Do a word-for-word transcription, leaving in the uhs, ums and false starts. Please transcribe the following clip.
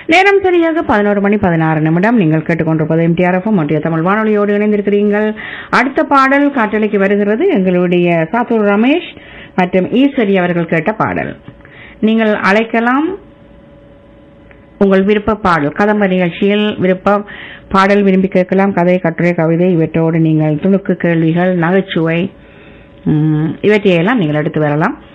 நேரம் சரியாக பதினோரு மணி பதினாறு நிமிடம். நீங்கள் கேட்டுக்கொண்டிருப்பது எம்டிஆர்எஃப் ஒன்றிய தமிழ் வானொலியோடு இணைந்திருக்கிறீர்கள். அடுத்த பாடல் காற்றலைக்கு வருகிறது. எங்களுடைய சாத்தூர் ரமேஷ் மற்றும் ஈஸ்வரி அவர்கள் கேட்ட பாடல். நீங்கள் அழைக்கலாம். உங்கள் விருப்ப பாடல் கதம்ப நிகழ்ச்சியில் விருப்ப பாடல் விரும்பி கேட்கலாம். கதை, கட்டுரை, கவிதை இவற்றோடு நீங்கள் துணுக்கு கேள்விகள், நகைச்சுவை இவற்றையெல்லாம் நீங்கள் எடுத்து வரலாம்.